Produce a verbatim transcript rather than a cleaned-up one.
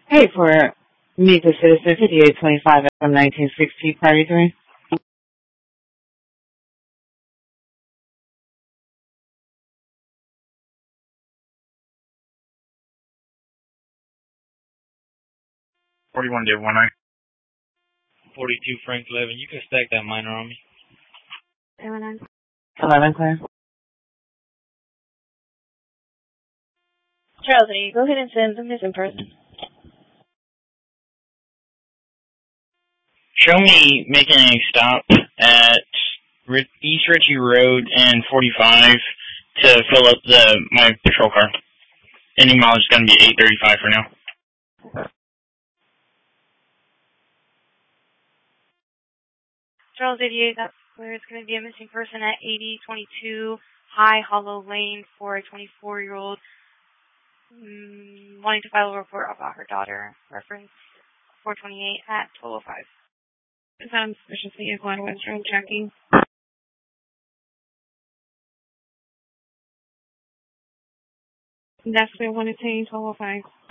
Hey, for Meet the Citizen, fifty-eight twenty-five from nineteen sixty, Party three. forty-one Dave one nine. forty-two Frank eleven. You can stack that minor on me. eleven. eleven, clear. Charles, you go ahead and send the missing person. Show me making a stop at East Ritchie Road and forty-five to fill up the my patrol car. Any mileage is going to be eight thirty-five for now. Charles eighty-eight, that's where it's going to be a missing person at eighty twenty-two High Hollow Lane for a twenty-four-year-old mm, wanting to file a report about her daughter. Reference four twenty-eight at twelve oh five. Is that a suspicious vehicle on West Road checking? That's the one at twelve oh five.